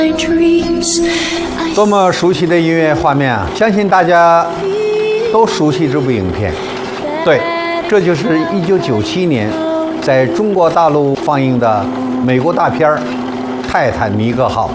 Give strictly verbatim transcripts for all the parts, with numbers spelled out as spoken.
多么熟悉的音乐画面啊！相信大家都熟悉这部影片。对，这就是一九九七年在中国大陆放映的美国大片《泰坦尼克号》。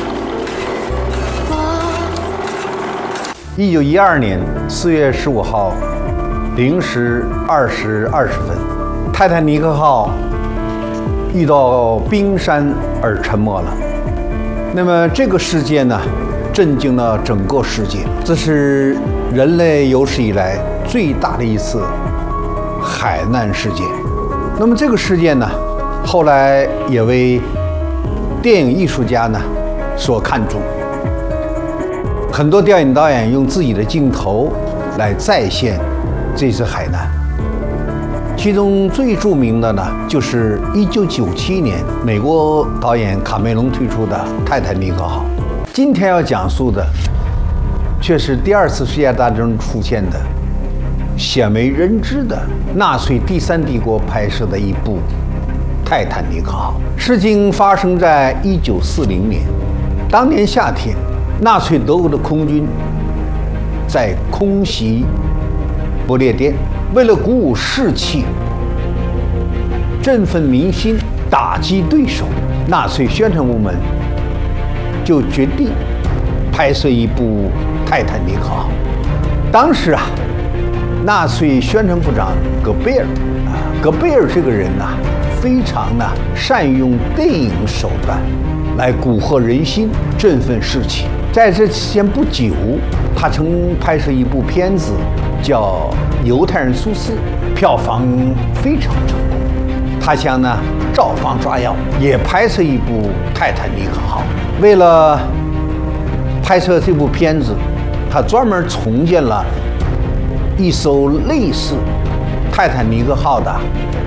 一九一二年四月十五号零时二时二十分，泰坦尼克号遇到冰山而沉没了。那么这个事件呢，震惊了整个世界。这是人类有史以来最大的一次海难事件。那么这个事件呢，后来也为电影艺术家呢所看重。很多电影导演用自己的镜头来再现这次海难。其中最著名的呢，就是一九九七年美国导演卡梅隆推出的《泰坦尼克号》。今天要讲述的，却是第二次世界大战中出现的鲜为人知的纳粹第三帝国拍摄的一部《泰坦尼克号》。事情发生在一九四零年，当年夏天，纳粹德国的空军在空袭不列颠。为了鼓舞士气、振奋民心、打击对手，纳粹宣传部门就决定拍摄一部《泰坦尼克号》。当时啊，纳粹宣传部长戈贝尔啊，戈贝尔这个人呐、啊，非常呢善于用电影手段来蛊惑人心、振奋士气。在这之前不久，他曾拍摄一部片子叫《犹太人苏斯》，票房非常成功。他想呢照方抓药，也拍摄一部《泰坦尼克号》。为了拍摄这部片子，他专门重建了一艘类似泰坦尼克号的